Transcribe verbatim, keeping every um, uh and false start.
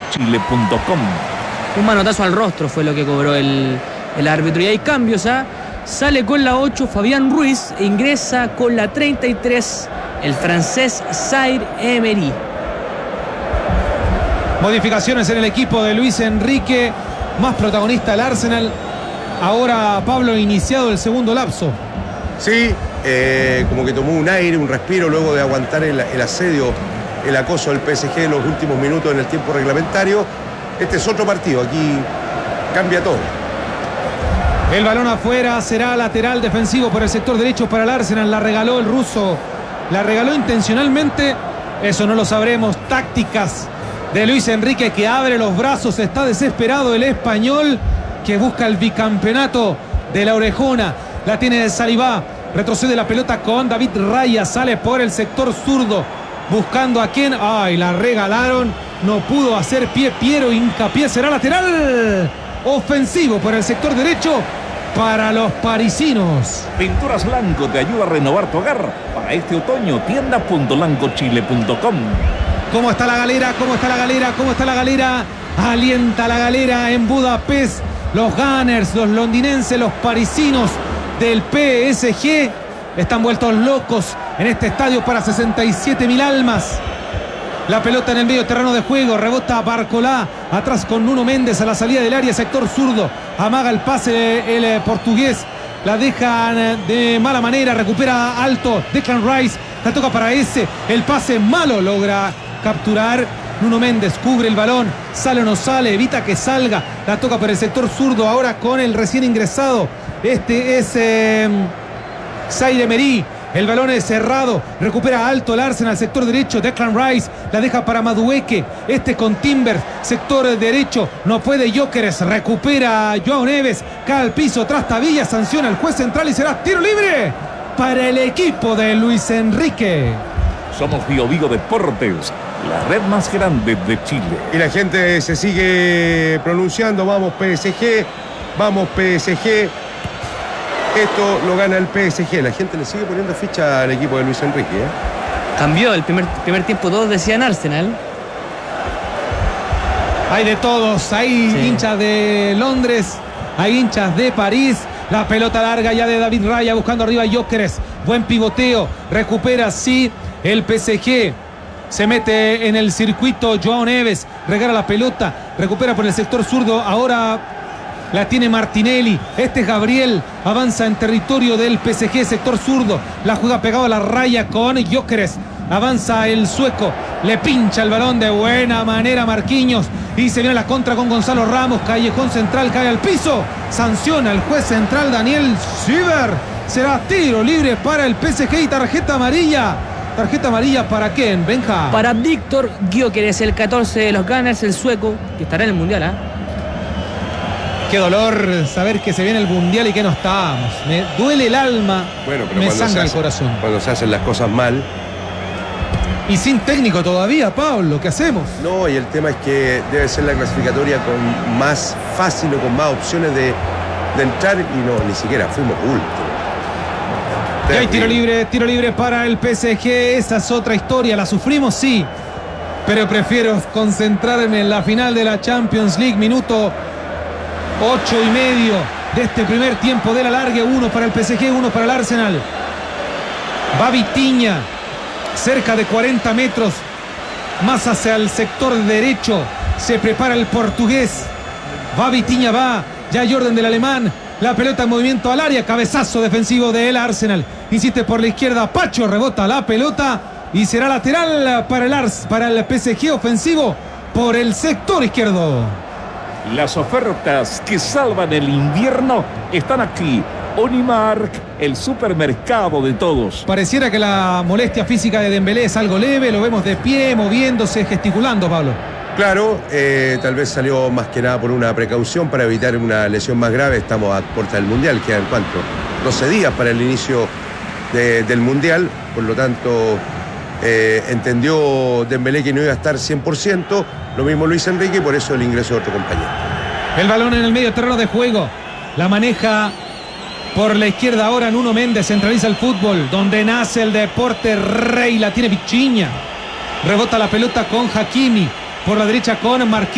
chile punto com. Un manotazo al rostro fue lo que cobró el, el árbitro. Y hay cambios, ¿ah? Sale con la ocho Fabián Ruiz e ingresa con la treinta y tres el francés Zaire Emery. Modificaciones en el equipo de Luis Enrique. Más protagonista el Arsenal. Ahora Pablo ha iniciado el segundo lapso. Sí, eh, como que tomó un aire, un respiro luego de aguantar el, el asedio, el acoso del P S G en los últimos minutos en el tiempo reglamentario. Este es otro partido, aquí cambia todo. El balón afuera, será lateral defensivo por el sector derecho para el Arsenal. La regaló el ruso, la regaló intencionalmente. Eso no lo sabremos. Tácticas de Luis Enrique, que abre los brazos. Está desesperado el español, que busca el bicampeonato de la orejona. La tiene Saliba, retrocede la pelota con David Raya, sale por el sector zurdo, buscando a quién. Ay, la regalaron, no pudo hacer pie. Piero hincapié, será lateral ofensivo por el sector derecho para los parisinos. Pinturas Blanco te ayuda a renovar tu hogar. Para este otoño, tienda punto blanco chile punto com. ¿Cómo está la galera? ¿Cómo está la galera? ¿Cómo está la galera? Alienta la galera en Budapest. Los Gunners, los londinenses, los parisinos del P S G están vueltos locos en este estadio para sesenta y siete mil almas. La pelota en el medio terreno de juego, rebota Barcolá, atrás con Nuno Méndez a la salida del área, sector zurdo, amaga el pase el, el portugués, la dejan de mala manera, recupera alto Declan Rice, la toca para ese, el pase malo logra capturar Nuno Méndez, cubre el balón, sale o no sale, evita que salga, la toca por el sector zurdo, ahora con el recién ingresado, este es eh, Zaire Emery. El balón es cerrado, recupera alto el Arsenal, sector derecho, Declan Rice, la deja para Madueke, este con Timber, sector derecho, no puede Gyökeres, recupera Joao Neves, cae al piso, trastabilla, sanciona el juez central y será tiro libre para el equipo de Luis Enrique. Somos Bio Bio Deportes, la red más grande de Chile. Y la gente se sigue pronunciando, vamos P S G, vamos P S G. Esto lo gana el P S G. La gente le sigue poniendo ficha al equipo de Luis Enrique, ¿eh? Cambió el primer, primer tiempo, todos decían Arsenal. Hay de todos, hay sí. hinchas de Londres, hay hinchas de París. La pelota larga ya de David Raya buscando arriba a Gyökeres. Buen pivoteo, recupera sí el P S G. Se mete en el circuito Joao Neves, regala la pelota, recupera por el sector zurdo, ahora la tiene Martinelli, este es Gabriel, avanza en territorio del P S G, sector zurdo, la juega pegado a la raya con Gyökeres, avanza el sueco, le pincha el balón de buena manera Marquinhos y se viene la contra con Gonzalo Ramos, callejón central, cae al piso, sanciona el juez central Daniel Schieber, será tiro libre para el P S G y tarjeta amarilla. Tarjeta amarilla para quién, Benja. Para Víctor Gyökeres, el catorce de los Gunners, el sueco, que estará en el Mundial, ¿ah? ¿eh? Qué dolor saber que se viene el Mundial y que no estamos. Me duele el alma, bueno, pero me sangra hace, el corazón. Cuando se hacen las cosas mal. Y sin técnico todavía, Pablo, ¿qué hacemos? No, y el tema es que debe ser la clasificatoria con más fácil o con más opciones de, de entrar y no, ni siquiera fuimos últimos. Y hay tiro libre, tiro libre para el P S G. Esa es otra historia, la sufrimos, sí. Pero prefiero concentrarme en la final de la Champions League, minuto ocho y medio de este primer tiempo de la largue. Uno para el P S G, uno para el Arsenal. Va Vitinha, cerca de cuarenta metros, más hacia el sector derecho. Se prepara el portugués. Va Vitinha, va. Ya Jordan del alemán. La pelota en movimiento al área. Cabezazo defensivo del Arsenal. Insiste por la izquierda. Pacho rebota la pelota. Y será lateral para el, Ars, para el P S G ofensivo por el sector izquierdo. Las ofertas que salvan el invierno están aquí. Unimark, el supermercado de todos. Pareciera que la molestia física de Dembélé es algo leve. Lo vemos de pie, moviéndose, gesticulando, Pablo. Claro, eh, tal vez salió más que nada por una precaución para evitar una lesión más grave. Estamos a puerta del Mundial, quedan ¿cuánto? doce días para el inicio de, del Mundial, por lo tanto eh, entendió Dembélé que no iba a estar cien por ciento, lo mismo Luis Enrique, y por eso el ingreso de otro compañero. El balón en el medio terreno de juego, la maneja por la izquierda ahora Nuno Méndez, centraliza el fútbol, donde nace el deporte rey, la tiene Vitinha, rebota la pelota con Hakimi, por la derecha con Marquinhos.